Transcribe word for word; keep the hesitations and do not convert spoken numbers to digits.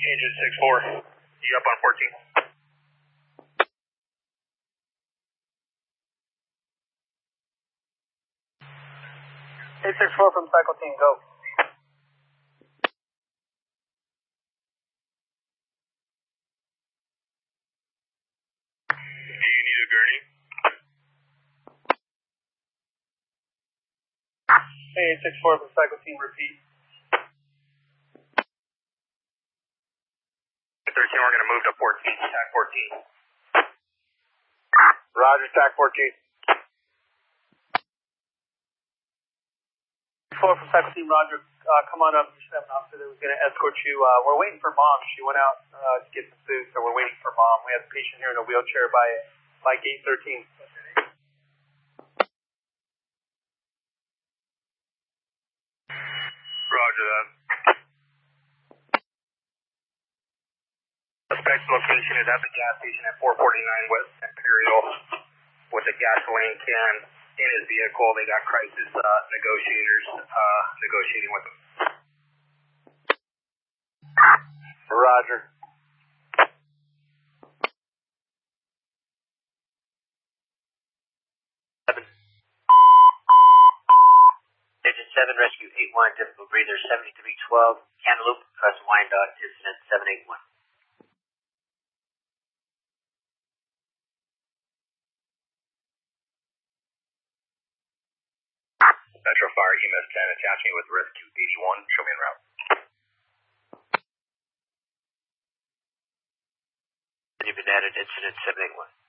Agent six four, you up on fourteen? eight six four from cycle team, go. Do you need a gurney? Hey, eight six four from cycle team, repeat. thirteen, we're going to move to fourteen, tac fourteen. Roger, tac fourteen. four from cycle team, Roger. Uh, come on up. You should have an officer that was going to escort you. Uh, we're waiting for Mom. She went out uh, to get some food, so we're waiting for Mom. We have a patient here in a wheelchair by by gate thirteen. Roger that. Suspect's location is at the gas station at four forty-nine West Imperial with a gasoline can in his vehicle. They got crisis uh, negotiators uh, negotiating with him. Roger. Seven. Digit seven, rescue eight one, difficult breather seventy-three twelve, Cantaloupe, Cross Wyandotte, incident seven eight one. Metro Fire E M S ten, attach me with rescue eighty-one. Show me en route. You've been added, incident seven eight one.